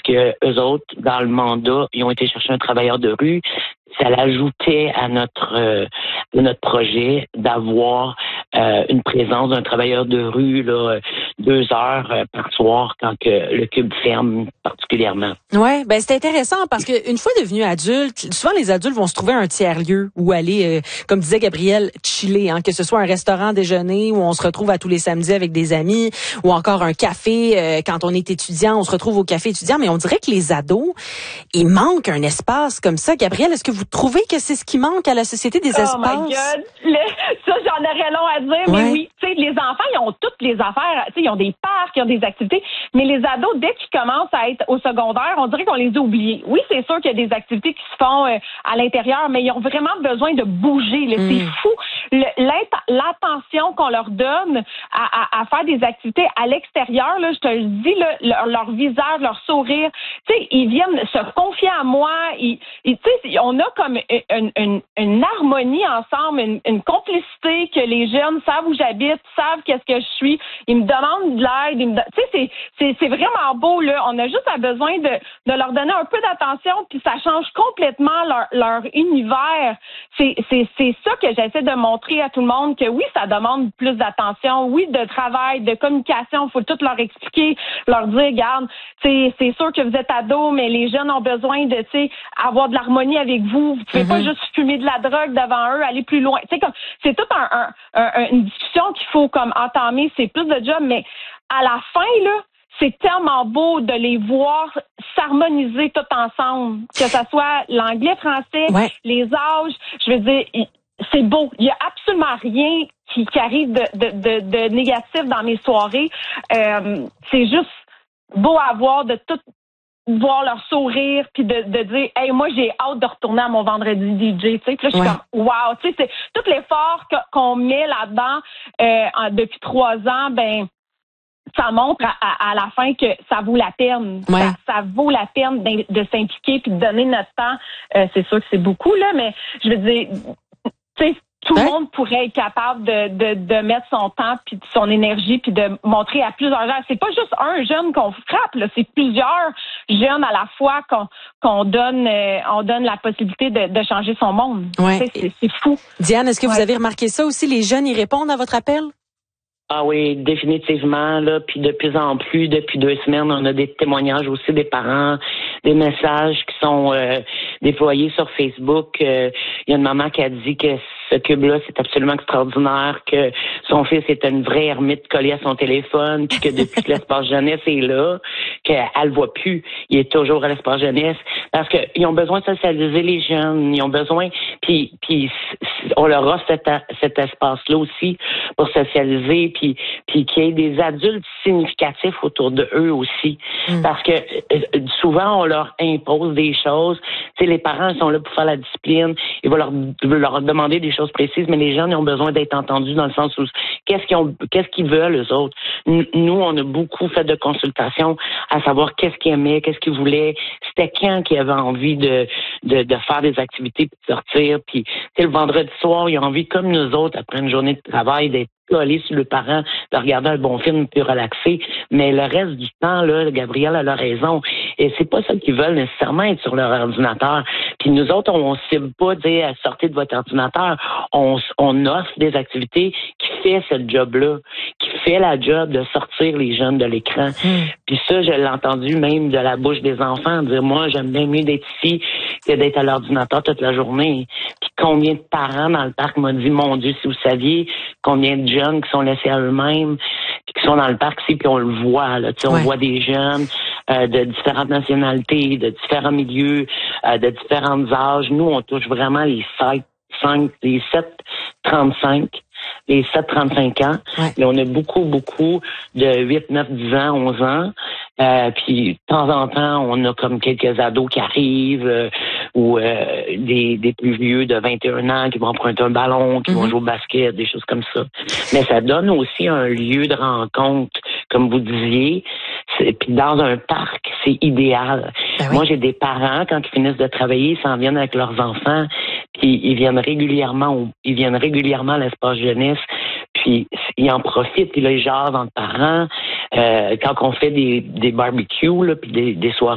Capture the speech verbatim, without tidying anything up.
que eux autres, dans le mandat, ils ont été chercher un travailleur de rue. Ça l'ajoutait à notre euh, notre projet d'avoir euh, une présence d'un travailleur de rue là, deux heures euh, par soir quand que le Cube ferme particulièrement. Ouais, ben c'est intéressant parce que une fois devenu adulte, souvent les adultes vont se trouver un tiers-lieu où aller, euh, comme disait Gabriel, chiller, hein, que ce soit un restaurant déjeuner où on se retrouve à tous les samedis avec des amis, ou encore un café euh, quand on est étudiant, on se retrouve au café étudiant. Mais on dirait que les ados, il manque un espace comme ça. Gabriel, est-ce que vous trouvez que c'est ce qui manque à la société, des oh espaces? Oh my God! Le, ça, j'en aurais long à dire, ouais. mais oui. Tu sais, les enfants, ils ont toutes les affaires. Tu sais, ils ont des parcs, ils ont des activités. Mais les ados, dès qu'ils commencent à être au secondaire, on dirait qu'on les a oubliés. Oui, c'est sûr qu'il y a des activités qui se font euh, à l'intérieur, mais ils ont vraiment besoin de bouger. Là. Mm. C'est fou. Le, l'attention qu'on leur donne à, à, à faire des activités à l'extérieur, là, je te le dis, là, leur, leur visage, leur sourire, tu sais, ils viennent se confier à moi. Ils, ils, tu sais, on a comme une, une, une harmonie ensemble, une, une complicité que les jeunes savent où j'habite, savent qu'est-ce que je suis. Ils me demandent de l'aide. Ils me, tu sais, c'est, c'est, c'est vraiment beau, là. On a juste besoin de, de leur donner un peu d'attention, puis ça change complètement leur, leur univers. C'est, c'est, c'est ça que j'essaie de montrer à tout le monde, que oui, ça demande plus d'attention, oui, de travail, de communication. Il faut tout leur expliquer, leur dire, regarde, c'est, c'est sûr que vous êtes ados, mais les jeunes ont besoin de, tu sais, avoir de l'harmonie avec vous. Vous pouvez mm-hmm. pas juste fumer de la drogue devant eux, aller plus loin. Tu sais, comme, c'est tout un, un, un, une discussion qu'il faut comme entamer. C'est plus de job, mais à la fin, là, c'est tellement beau de les voir s'harmoniser tout ensemble, que ce soit l'anglais, français, ouais. les âges. Je veux dire, c'est beau. Il y a absolument rien qui, qui arrive de, de, de, de négatif dans mes soirées. Euh, c'est juste beau à voir, de tout voir leur sourire, puis de, de dire « Hey, moi, j'ai hâte de retourner à mon vendredi D J. » Tu sais, puis là, je suis ouais. comme « Wow! » Tu sais, c'est tout l'effort que, qu'on met là-dedans euh, depuis trois ans, ben ça montre à, à, à la fin que ça vaut la peine. Ouais. Ça, ça vaut la peine de, de s'impliquer puis de donner notre temps. Euh, c'est sûr que c'est beaucoup, là, mais je veux dire, tu sais, tout hein? le monde pourrait être capable de, de, de mettre son temps puis son énergie puis de montrer à plusieurs gens. C'est pas juste un jeune qu'on frappe, là, c'est plusieurs jeunes à la fois qu'on, qu'on donne, euh, on donne la possibilité de, de changer son monde. Ouais. C'est, c'est fou. Diane, est-ce que ouais. vous avez remarqué ça aussi? Les jeunes, ils répondent à votre appel? Ah oui, définitivement, là, puis de plus en plus, depuis deux semaines, on a des témoignages aussi des parents, des messages qui sont euh, déployés sur Facebook. Il euh, y a une maman qui a dit que ce cube-là, c'est absolument extraordinaire, que son fils est une vraie ermite collée à son téléphone, puis que depuis que l'espace jeunesse est là, qu'elle le voit plus, il est toujours à l'espace jeunesse, parce qu'ils ont besoin de socialiser les jeunes, ils ont besoin, puis puis on leur offre cet, cet espace-là aussi pour socialiser, puis puis qu'il y ait des adultes significatifs autour de eux aussi, mm. parce que euh, souvent on leur impose des choses, tu sais, les parents sont là pour faire la discipline, ils vont leur, leur demander des choses précises, mais les jeunes ils ont besoin d'être entendus dans le sens où qu'est-ce qu'ils ont, qu'est-ce qu'ils veulent eux autres. Nous, on a beaucoup fait de consultations à savoir qu'est-ce qu'ils aimaient, qu'est-ce qu'ils voulaient, c'était quand qu'ils avaient envie de, de, de faire des activités puis de sortir, puis le vendredi soir, ils ont envie, comme nous autres, après une journée de travail, d'être collés sur le parent, de regarder un bon film puis relaxer. Mais le reste du temps, là, Gabriel a raison. Et c'est pas ça qu'ils veulent nécessairement être sur leur ordinateur. Puis nous autres, on cible pas dire sortez de votre ordinateur. On, on offre des activités qui fait ce job-là, qui fait la job de sortir les jeunes de l'écran. Mmh. Puis ça, je l'ai entendu même de la bouche des enfants dire moi, j'aime bien mieux d'être ici que d'être à l'ordinateur toute la journée. Puis combien de parents dans le parc m'ont dit mon Dieu, si vous saviez combien de jeunes qui sont laissés à eux-mêmes, puis qui sont dans le parc ici, puis on le voit, là, tu sais, on ouais. voit des jeunes euh, de différentes nationalités, de différents milieux, euh, de différents âges. Nous, on touche vraiment les sept, cinq, les sept trente-cinq, les sept trente-cinq ans. Ouais. Mais on a beaucoup, beaucoup de huit, neuf, dix ans, onze ans. Euh, puis de temps en temps, on a comme quelques ados qui arrivent euh, ou euh, des, des plus vieux de vingt et un ans qui vont emprunter un ballon, qui mm-hmm. vont jouer au basket, des choses comme ça. Mais ça donne aussi un lieu de rencontre, comme vous disiez. Puis dans un parc, c'est idéal. Ben oui. Moi, j'ai des parents, quand ils finissent de travailler, ils s'en viennent avec leurs enfants, puis ils viennent régulièrement, ils viennent régulièrement à l'espace jeunesse, puis ils en profitent, puis là, ils jasent entre parents. Euh, quand on fait des, des barbecues, là, puis des, des soirées